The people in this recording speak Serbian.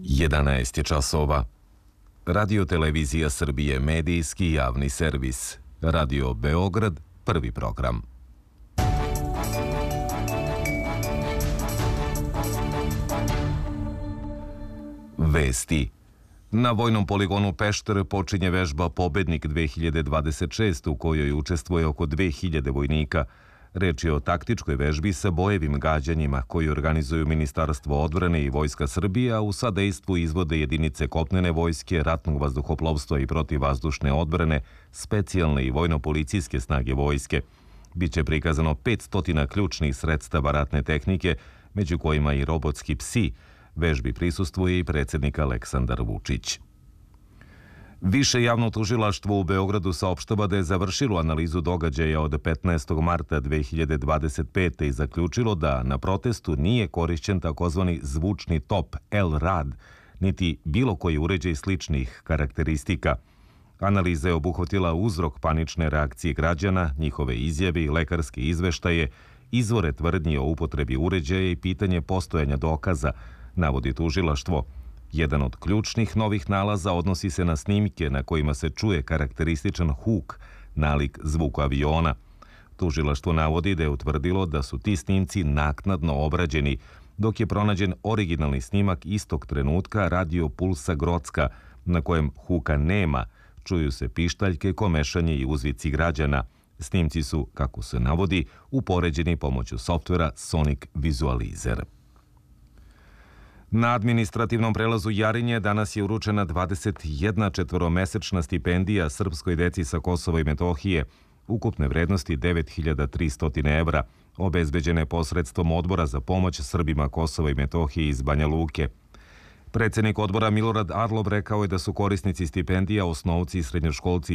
11 je časova. Radio Televizija Srbije, medijski javni servis. Radio Beograd, prvi program. Vesti. Na vojnom poligonu Pešter počinje vežba Pobednik 2026 u kojoj učestvuje oko 2000 vojnika. Reč je o taktičkoj vežbi sa bojevim gađanjima koji organizuju Ministarstvo odbrane i Vojska Srbije, a u sadejstvu izvode jedinice kopnene vojske, ratnog vazduhoplovstva i protivvazdušne odbrane, specijalne i vojno-policijske snage vojske. Biće prikazano 500 ključnih sredstava ratne tehnike, među kojima i robotski psi. Vežbi prisustvuje i predsjednik Aleksandar Vučić. Više javno tužilaštvo u Beogradu saopštava da je završilo analizu događaja od 15. marta 2025. i zaključilo da na protestu nije korišćen takozvani zvučni top L-rad, niti bilo koji uređaj sličnih karakteristika. Analiza je obuhvatila uzrok panične reakcije građana, njihove izjave i lekarske izveštaje, izvore tvrdnji o upotrebi uređaja i pitanje postojanja dokaza, navodi tužilaštvo. Jedan od ključnih novih nalaza odnosi se na snimke na kojima se čuje karakterističan huk, nalik zvuku aviona. Tužilaštvo navodi da je utvrdilo da su ti snimci naknadno obrađeni, dok je pronađen originalni snimak istog trenutka radio Pulsa Grocka, na kojem huka nema, čuju se pištaljke, komešanje i uzvici građana. Snimci su, kako se navodi, upoređeni pomoću softvera Sonic Visualizer. Na administrativnom prelazu Jarinje danas je uručena 21 četvoromesečna stipendija srpskoj deci sa Kosova i Metohije, ukupne vrednosti 9.300 evra, obezbeđene posredstvom Odbora za pomoć Srbima Kosova i Metohije iz Banja Luke. Predsjednik odbora Milorad Arlov rekao je da su korisnici stipendija osnovci i srednjoškolci